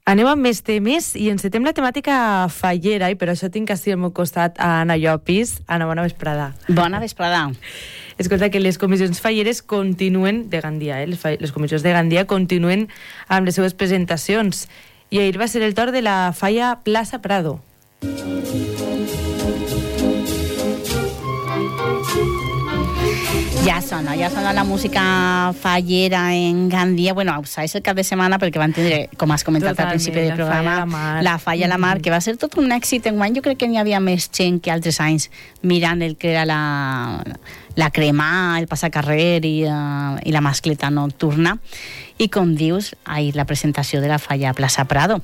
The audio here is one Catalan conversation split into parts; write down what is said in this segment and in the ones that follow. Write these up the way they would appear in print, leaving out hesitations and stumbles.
Anem amb més temes i encetem la temàtica fallera, i per això tinc així al meu costat a Anna Llopis. Anna, bona vesprada. Bona vesprada. Escolta, que les comissions falleres continuen de Gandia, les comissions de Gandia continuen amb les seves presentacions. I ahir va ser el torn de la falla Plaça Prado. Ja sona la música fallera en Gandia. Bueno, és el cap de setmana perquè van tindre, com has comentat al principi del programa, la Falla a la Mar, que va ser tot un èxit. Enguany jo crec que n'hi havia més gent que altres anys mirant el que era la cremà, el passacarrer i la mascleta nocturna. I com dius, ahir la presentació de la Falla Plaça Prado.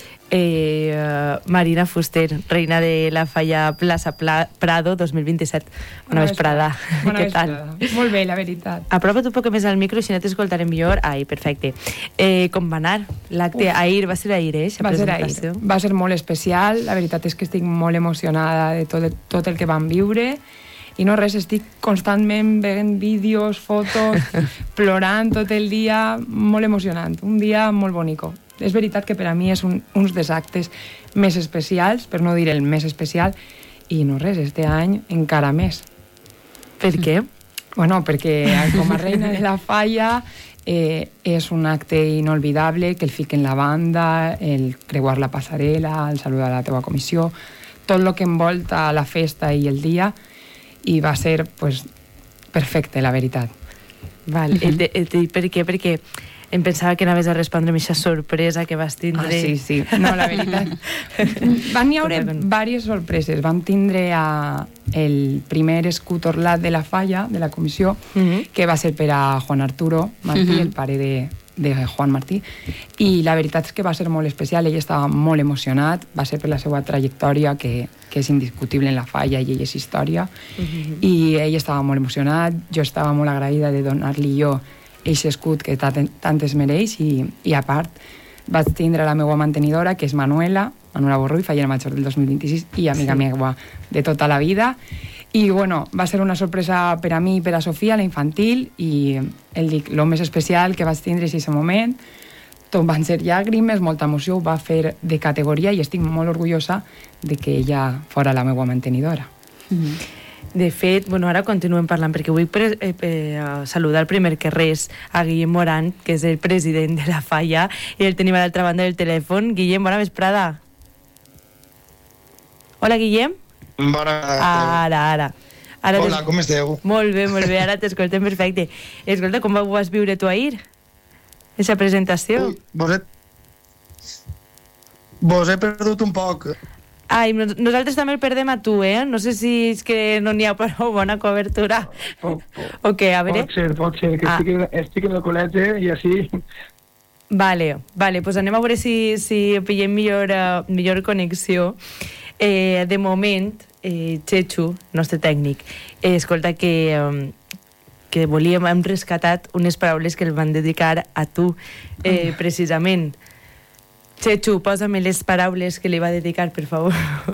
Marina Fuster, reina de la Falla Plaça Prado 2027. Bona vesprada. Bona vesprada. Molt bé, la veritat. Apropa't un poc més al micro, si no t'escoltarem millor. Ai, perfecte. Com va anar l'acte? Ahir, va ser ahir, Va ser ahir. Va ser molt especial. La veritat és que estic molt emocionada de tot el que vam viure. I no res, estic constantment veient vídeos, fotos, plorant tot el dia, molt emocionant. Un dia molt bonico. És veritat que per a mi és un dels actes més especials, per no dir el més especial, i no res, este any encara més. Per què? Bueno, perquè com a reina de la Falla és un acte inolvidable, que el fiquen la banda, el creuar la passarel·la, el saludar a la teua comissió, tot el que envolta la festa i el dia, i va ser pues, perfecte, la veritat. Val. Per què? Perquè em pensava que anaves a respondre amb aquesta sorpresa que vas tindre. Sí. No, la veritat. Van hi haure diverses sorpreses. Vam tindre el primer escutorlat de la Falla, de la comissió, que va ser per a Juan Arturo Martí, el pare de Juan Martí, i la veritat és que va ser molt especial. Ell estava molt emocionat, va ser per la seva trajectòria, que és indiscutible en la Falla, i ell és història, i ell estava molt emocionat. Jo estava molt agraïda de donar-li jo eixe escut que tant es mereix, i a part vaig tindre la meva mantenidora, que és Manuela Borrull, fallera major del 2026 i amiga meva de tota la vida, i bueno, va ser una sorpresa per a mi i per a Sofia, la infantil, i el més especial que vaig tindre és aquest moment. Tot van ser llàgrimes, molta emoció, ho va fer de categoria, i estic molt orgullosa de que ella fora la meva mantenidora. De fet, ara continuem parlant, perquè vull saludar primer que res a Guillem Morant, que és el president de la Falla, i el tenim a l'altra banda del telèfon. Guillem, bona vesprada. Hola, Guillem. Bona vesprada. Ara hola, com esteu? Molt bé, ara t'escoltem perfecte. Escolta, com ho vas viure tu ahir? Aquesta presentació? Vos he perdut un poc. Ai, nosaltres també el perdem a tu, No sé si és que no n'hi ha prou bona cobertura. O què, a veure? Pot ser, que estic en el col·legi i així... Vale, doncs anem a veure si pillem millor connexió. De moment, Chechu, nostre tècnic, escolta que hem rescatat unes paraules que el van dedicar a tu, precisament. Chechu, posa'm les paraules que li va dedicar, per favor.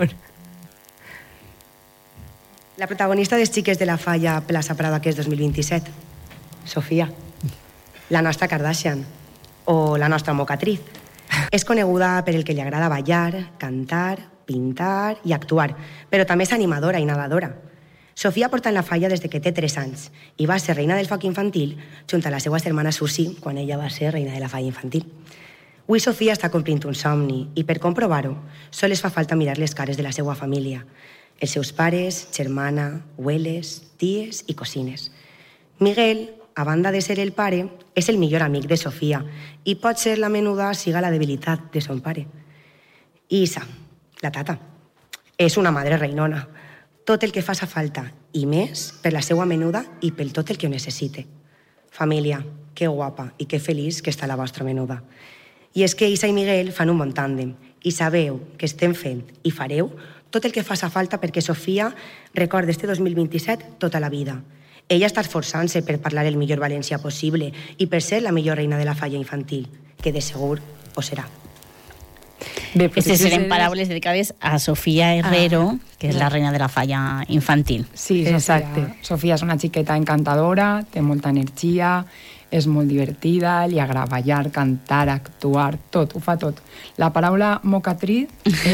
La protagonista dels Xiques de la Falla Plaça Prado aquest 2027, Sofia, la nostra Kardashian, o la nostra mocatriz. És coneguda per el que li agrada ballar, cantar, pintar i actuar, però també és animadora i nedadora. Sofia porta en la Falla des que té 3 anys i va ser reina del foc infantil junt a la seva germana Susi quan ella va ser reina de la Falla infantil. Avui Sofia està complint un somni i per comprovar-ho sols fa falta mirar les cares de la seva família, els seus pares, germana, abueles, ties i cosines. Miguel, a banda de ser el pare, és el millor amic de Sofia i pot ser la menuda siga la debilitat de son pare. I Isa, la tata, és una madre reinona. Tot el que faça falta i més per la seva menuda i pel tot el que ho necessite. Família, que guapa i que feliç que està la vostra menuda. I és que Isa i Miguel fan un bon tàndem i sabeu que estem fent i fareu tot el que faça falta perquè Sofia recorda este 2027 tota la vida. Ella està esforçant-se per parlar el millor valencià possible i per ser la millor reina de la Falla infantil, que de segur ho serà. Aquestes eren paraules dedicades a Sofia Herrero, que és la reina de la Falla infantil. Sí, exacte. Sofia és una xiqueta encantadora, té molta energia, és molt divertida, li agrada ballar, cantar, actuar, tot, ho fa tot. La paraula mocatriz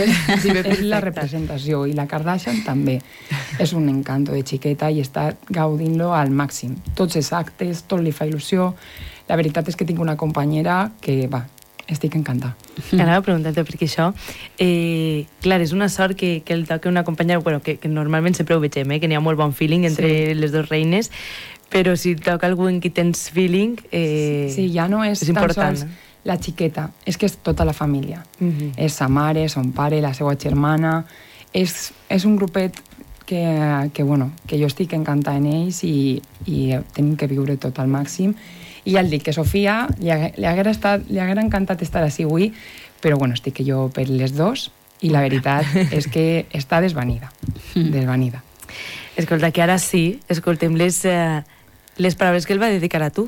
és la representació, i la Kardashian també. És un encanto de xiqueta i està gaudint-lo al màxim. Tots els actes, tot li fa il·lusió. La veritat és que tinc una companyera que, estic encantada. Anava a preguntar-te perquè això, clar, és una sort que el toca una companyera, bueno, que normalment sempre ho vegem, que n'hi ha molt bon feeling entre les dues reines, però si toca algú en qui tens feeling, sí, ja no és important. Tan sols la xiqueta, és que és tota la família. És sa mare, son pare, la seva germana, és un grupet que jo estic encantada en ells i tenim que viure tot al màxim. I ja el dic, que Sofia li haguera encantat estar així avui, però estic jo per les dos i la veritat és que està desvanida. Desvanida. Escolta, que ara sí, escoltem les paraules que él va a dedicar a tu.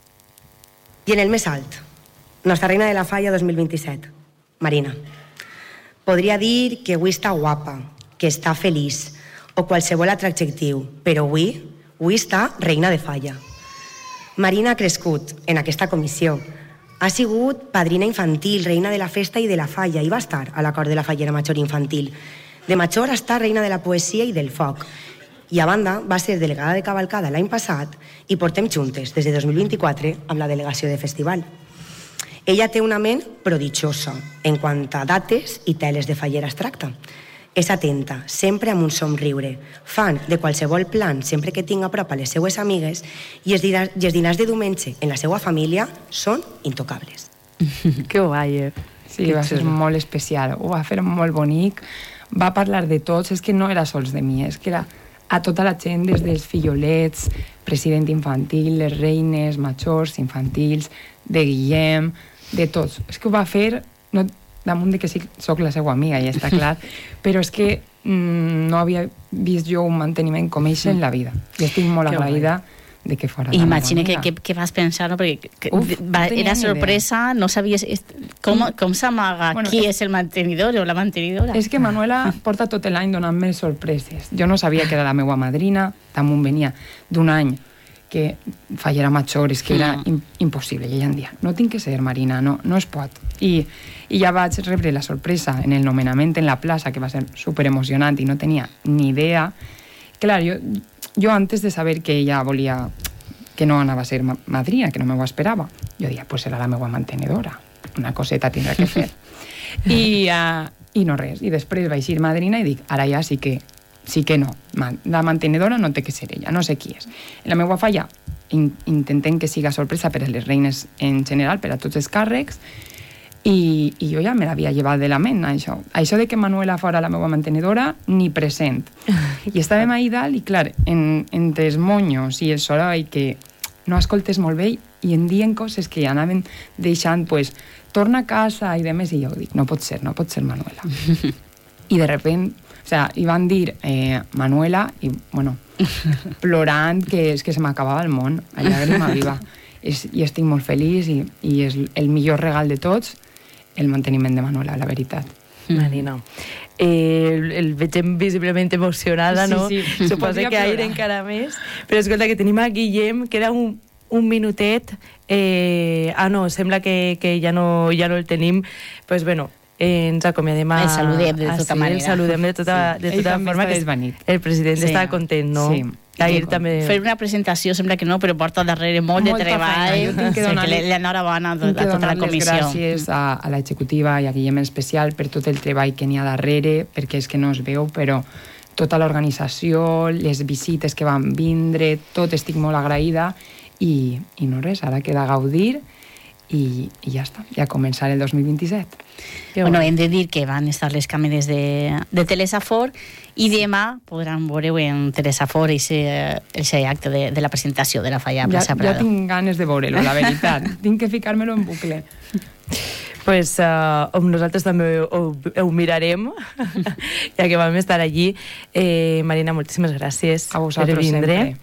Y en el més alt, nuestra reina de la falla 2027, Marina. Podria dir que avui està guapa, que està feliç, o qualsevol altre adjectiu, però avui està reina de falla. Marina ha crescut en aquesta comissió. Ha sigut padrina infantil, reina de la festa i de la falla, i va estar a l'acord de la fallera major infantil. De major està reina de la poesia i del foc. I a banda va ser delegada de cavalcada l'any passat i portem juntes des de 2024 amb la delegació de festival. Ella té una ment prodigiosa en quant a dates i teles de fallera es tracta. És atenta, sempre amb un somriure, fan de qualsevol plan sempre que tinga a prop a les seues amigues i els dinars de diumenge en la seva família són intocables. Que guai, Sí, va ser molt especial, ho va fer molt bonic, va parlar de tots, és que no era sols de mi, és que era a tota la gent, des dels fillolets, president infantil, les reines, majors, infantils, de Guillem, de tots. És que ho va fer, no, damunt de que sí, soc la seva amiga, ja està clar, però és que no havia vist jo un manteniment com això en la vida. I estic molt agraïda de que fora la meva amiga. Imagina que vas pensar, no? Perquè era sorpresa, no sabies com s'amaga qui és el mantenidor o la mantenidora. És que Manuela porta tot l'any donant-me sorpreses. Jo no sabia que era la meva madrina, damunt venia d'un any que fallera major, és que era impossible. I ella em dia, no tinc que ser, Marina, no es pot. I ja vaig rebre la sorpresa en el nomenament en la plaça, que va ser superemocionant i no tenia ni idea. Clar, jo antes de saber que ella volia, que no anava a ser madrina, que no m'ho esperava, jo deia, pues serà la meva mantenedora, una coseta tindrà que fer. I no res. I després vaig ir madrina i dic, ara ja sí que no. La mantenedora no té que ser ella, no sé qui és. En la meva falla intentem que siga sorpresa per a les reines en general, per a tots els càrrecs, i jo ja me l'havia llevat de la ment, això. Això de que Manuela fora la meva mantenedora, ni present. I estàvem ahí dalt, i clar, entre els monyos i el soroll, que no escoltes molt bé, i em diuen coses que ja anaven deixant, pues, torna a casa i demés, i jo dic, no pot ser, Manuela. I de repente, o sea, i van dir Manuela, i, bueno, plorant, que és que se m'acabava el món, a llàgrima viva. I estic molt feliç, i és el millor regal de tots, el manteniment de Manuela, la veritat. Marina, el vegem visiblement emocionada, no? Sí. Suposa que aire encara més. Però escolta, que tenim a Guillem, que era un minutet. No, sembla que ja no el tenim. Pues bueno, ens acomiadem el saludem de tota manera. El saludem de tota forma. El president està content, no? Sí. També... Fer una presentació sembla que no, però porta darrere molt de treball. L'enhorabona a tota la comissió. Gràcies a l'executiva i a Guillem en especial per tot el treball que n'hi ha darrere, perquè és que no es veu, però tota l'organització, les visites que van vindre, tot estic molt agraïda i no res, ara queda gaudir i ja està, ja començar el 2027. Bueno, hem de dir que van estar les càmeres de Telesafor i demà podran veure en Telesafor el acte de la presentació de la falla Plaça Prado. Ja tinc ganes de veure-lo, la veritat. Tinc que ficar-me-lo en bucle. Pues nosaltres també ho mirarem, ja que vam estar allí. Marina, moltíssimes gràcies a vosaltres per vindre. Sempre.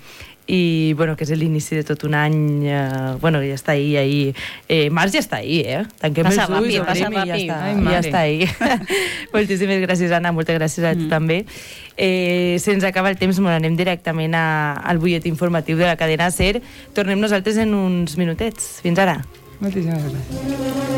i bueno, que és l'inici de tot un any, bueno, ja està ahir. Març ja està ahir, tanquem els ulls, obrim i ja està ahir. Moltíssimes gràcies, Anna, moltes gràcies a tu també. Se'ns acaba el temps, molt anem directament al butlletí informatiu de la cadena SER. Tornem nosaltres en uns minutets. Fins ara. Moltíssimes gràcies.